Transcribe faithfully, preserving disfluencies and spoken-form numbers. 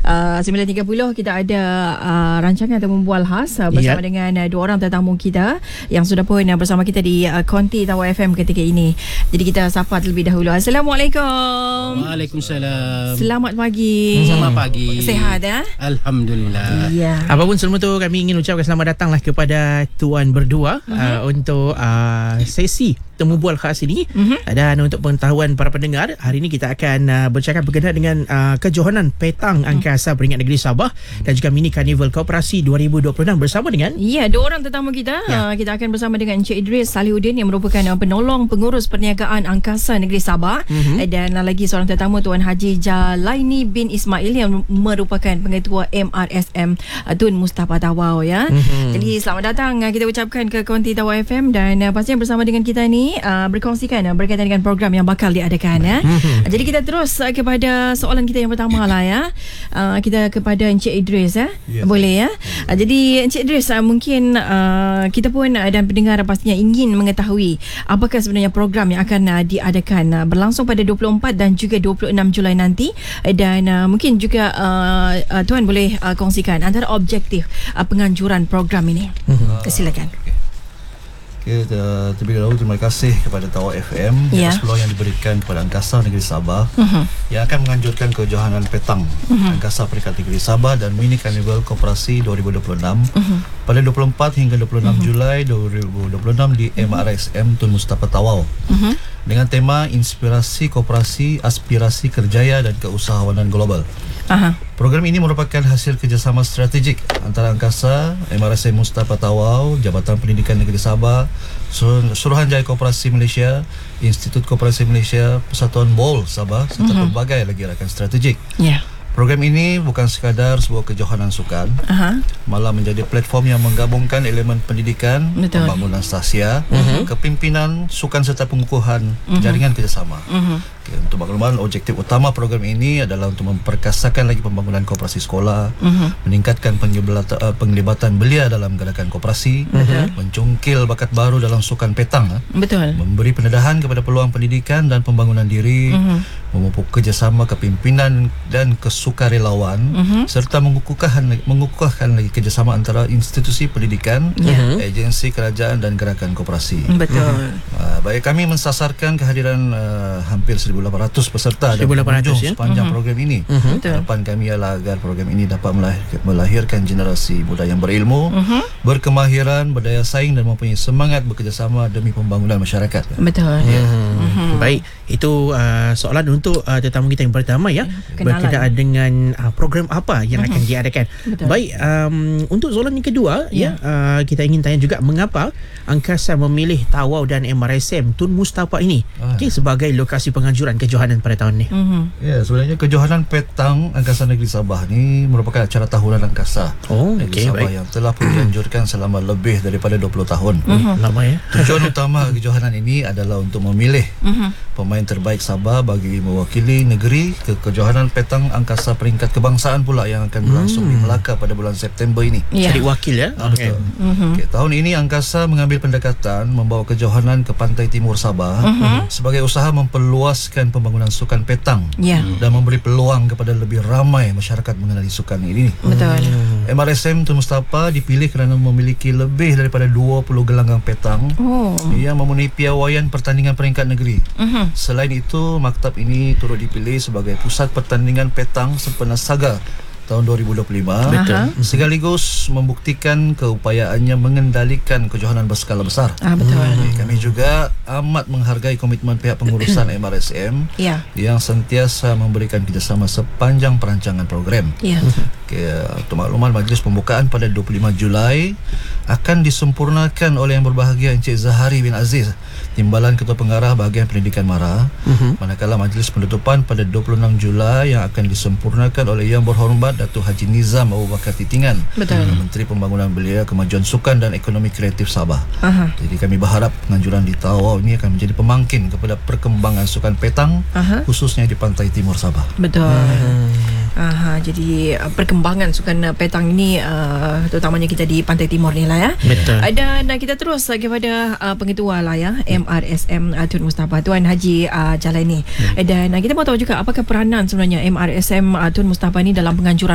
uh, sembilan tiga puluh kita ada uh, rancangan atau membual khas uh, bersama yep. dengan uh, dua orang tetamu kita yang sudah pun uh, bersama kita di uh, Konti Tawau F M ketika ini. Jadi kita sapa terlebih dahulu. Assalamualaikum. Waalaikumsalam. Selamat pagi. Selamat pagi. Sihat ya? Alhamdulillah. Ya. Apapun sebelum tu kami ingin ucapkan selamat datanglah kepada tuan berdua uh-huh. uh, untuk uh, sesi temu bual khas ini uh-huh. dan untuk pengetahuan para pendengar, hari ini kita akan uh, bercakap berkenaan dengan uh, kejohanan petang angkasa peringkat negeri Sabah dan juga mini karnival koperasi dua ribu dua puluh enam bersama dengan ya dua orang tetamu kita. Ya. Uh, kita akan bersama dengan Encik Idris Salihuddin yang merupakan uh, penolong pengurus perniagaan angkasa negeri Sabah uh-huh. dan uh, lagi seorang tetamu Tuan Haji Jalaini bin Ismail yang merupakan pengetua M R S M uh, Tun Mustapa Tawau ya. Uh-huh. Jadi selamat datang uh, kita ucapkan ke Konti Tawau F M dan uh, pastinya bersama dengan kita ni Uh, berkongsikan uh, berkaitan dengan program yang bakal diadakan ya. Uh, jadi kita terus uh, kepada soalan kita yang pertama lah ya. Uh, kita kepada Encik Idris ya. Yes. Boleh ya. Uh, jadi Encik Idris uh, mungkin uh, kita pun uh, dan pendengar pastinya ingin mengetahui apakah sebenarnya program yang akan uh, diadakan uh, berlangsung pada dua puluh empat dan juga dua puluh enam Julai nanti uh, dan uh, mungkin juga uh, uh, tuan boleh uh, kongsikan antara objektif uh, penganjuran program ini. Uh, Silakan. Okay, terlebih dahulu terima kasih kepada Tawau F M yeah. atas peluang yang diberikan kepada Angkasa Negeri Sabah uh-huh. yang akan menganjurkan kejohanan petang uh-huh. Angkasa Peringkat Negeri Sabah dan Mini Karnival Koperasi dua ribu dua puluh enam uh-huh. pada dua puluh empat hingga dua puluh enam uh-huh. Julai dua ribu dua puluh enam di M R S M Tun Mustapa Tawau uh-huh. dengan tema Inspirasi Koperasi, Aspirasi Kerjaya dan Keusahawanan Global. Aha. Program ini merupakan hasil kerjasama strategik antara Angkasa, M R S M Mustapa Tawau, Jabatan Pendidikan Negeri Sabah, Suruhanjaya Koperasi Malaysia, Institut Koperasi Malaysia, Persatuan Bol Sabah serta uh-huh. pelbagai lagi rakan strategik. Yeah. Program ini bukan sekadar sebuah kejohanan sukan, uh-huh. malah menjadi platform yang menggabungkan elemen pendidikan, betul. Pembangunan stasia, uh-huh. kepimpinan, sukan serta pengukuhan uh-huh. jaringan kerjasama. Uh-huh. Okay, untuk makluman, objektif utama program ini adalah untuk memperkasakan lagi pembangunan koperasi sekolah, uh-huh. meningkatkan penglibatan, uh, penglibatan belia dalam gerakan koperasi, uh-huh. mencungkil bakat baru dalam sukan petang, betul. Memberi pendedahan kepada peluang pendidikan dan pembangunan diri, uh-huh. memupuk kerjasama kepimpinan dan kesukarelawan, uh-huh. serta mengukuhkan, mengukuhkan lagi kerjasama antara institusi pendidikan, uh-huh. agensi kerajaan dan gerakan koperasi. Betul. Uh, baik, kami mensasarkan kehadiran uh, hampir seribu lapan ratus peserta dan pengunjung ya? sepanjang uh-huh. program ini. Uh-huh. Harapan kami ialah agar program ini dapat melahirkan, melahirkan generasi muda yang berilmu, uh-huh. berkemahiran, berdaya saing dan mempunyai semangat bekerjasama demi pembangunan masyarakat. Betul. Ya. Uh-huh. Baik, itu uh, soalan untuk uh, tetamu kita yang pertama ya, kenalan. Berkenaan dengan uh, program apa yang uh-huh. akan diadakan. Betul. Baik, um, untuk soalan yang kedua yeah. ya, uh, kita ingin tanya juga mengapa Angkasa memilih Tawau dan M R S M Tun Mustapa ini ah. okay, sebagai lokasi penganjuran kejohanan pada tahun ini. Mm-hmm. Ya, sebenarnya kejohanan petang Angkasa Negeri Sabah ni merupakan acara tahunan Angkasa oh, Negeri okay, Sabah baik. yang telah pun dianjurkan selama lebih daripada dua puluh tahun. Mm-hmm. Lama ya. Tujuan utama kejohanan ini adalah untuk memilih mm-hmm. pemain terbaik Sabah bagi mewakili negeri ke kejohanan petang Angkasa Peringkat Kebangsaan pula yang akan berlangsung mm. di Melaka pada bulan September ini. Yeah. Jadi wakil ya. Ah, okay. Betul. Mm-hmm. Okay, tahun ini Angkasa mengambil pendekatan membawa kejohanan ke pantai timur Sabah mm-hmm. sebagai usaha memperluaskan pembangunan sukan petang yeah. dan memberi peluang kepada lebih ramai masyarakat mengenali sukan ini. Betul. Hmm. M R S M Tun Mustapa dipilih kerana memiliki lebih daripada dua puluh gelanggang petang oh. yang memenuhi piawaian pertandingan peringkat negeri. Uh-huh. Selain itu, maktab ini turut dipilih sebagai pusat pertandingan petang sempena Saga tahun dua ribu dua puluh lima. Betul. Sekaligus membuktikan keupayaannya mengendalikan kejohanan berskala besar. Ah, betul. Hmm. Kami juga amat menghargai komitmen pihak pengurusan M R S M yeah. yang sentiasa memberikan kerjasama sepanjang perancangan program. Yeah. Okay, untuk makluman, majlis pembukaan pada dua puluh lima Julai akan disempurnakan oleh yang berbahagia Encik Zahari bin Aziz, Timbalan Ketua Pengarah Bahagian Pendidikan MARA. Uh-huh. Manakala majlis penutupan pada dua puluh enam Julai yang akan disempurnakan oleh Yang Berhormat Datuk Haji Nizam Abu Bakar Titingan, betul. Menteri Pembangunan Belia, Kemajuan Sukan dan Ekonomi Kreatif Sabah. Uh-huh. Jadi kami berharap penganjuran di Tawau ini akan menjadi pemangkin kepada perkembangan sukan petang, uh-huh. khususnya di pantai timur Sabah. Betul. Uh-huh. Aha, jadi perkembangan sukan petang ini uh, terutamanya kita di Pantai Timur ni lah ya. Betul. Uh, dan uh, kita terus uh, kepada uh, pengetua lah ya, M R S M uh, Tun Mustapa, Tuan Haji uh, Jalaini. Hmm. Uh, dan uh, kita mahu tahu juga apakah peranan sebenarnya M R S M uh, Tun Mustapa ni dalam penganjuran